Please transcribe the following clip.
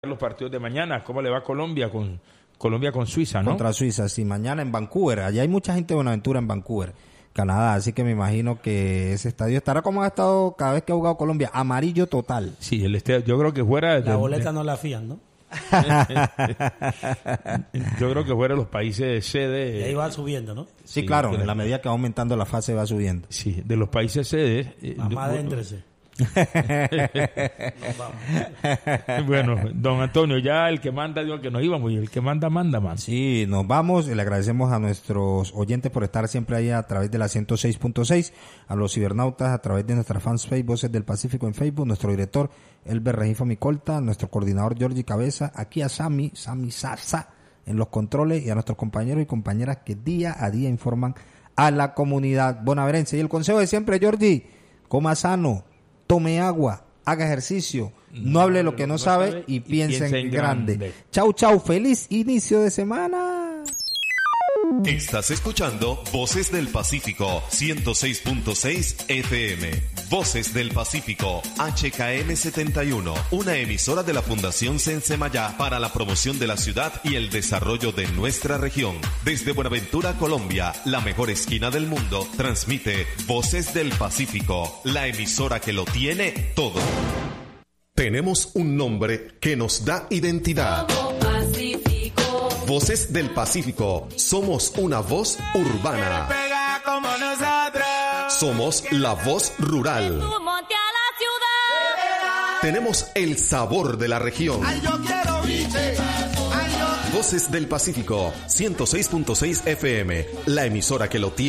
los partidos de mañana. ¿Cómo le va Colombia con Suiza, no? Contra Suiza, sí, mañana en Vancouver. Allá hay mucha gente de Buenaventura en Vancouver, Canadá, así que me imagino que ese estadio estará como ha estado cada vez que ha jugado Colombia, amarillo total. Sí, el estadio, yo creo que fuera... La boleta no la fían, ¿no? Yo creo que fuera los países de sede... Y ahí va subiendo, ¿no? Sí, claro, en la medida que va aumentando la fase va subiendo. Sí, de los países sede... Mamá, adéntrese. Bueno, don Antonio, ya el que manda dijo que nos íbamos y el que manda, man. Sí, nos vamos. Le agradecemos a nuestros oyentes por estar siempre ahí a través de la 106.6, a los cibernautas a través de nuestra fanpage Voces del Pacífico en Facebook, nuestro director Elber Regifo Micolta, nuestro coordinador Georgie Cabeza, aquí a Sammy Sasa en los controles y a nuestros compañeros y compañeras que día a día informan a la comunidad bonaverense. Y el consejo de siempre, Georgie, coma sano, tome agua, haga ejercicio, no hable lo que no sabe y piense en grande. Chau, feliz inicio de semana. Estás escuchando Voces del Pacífico 106.6 FM. Voces del Pacífico HKM 71, una emisora de la Fundación Sensemayá para la promoción de la ciudad y el desarrollo de nuestra región. Desde Buenaventura, Colombia, la mejor esquina del mundo, transmite Voces del Pacífico, la emisora que lo tiene todo. Tenemos un nombre que nos da identidad. Voces del Pacífico. Somos una voz urbana. Somos la voz rural. Tenemos el sabor de la región. Voces del Pacífico, 106.6 FM, la emisora que lo tiene.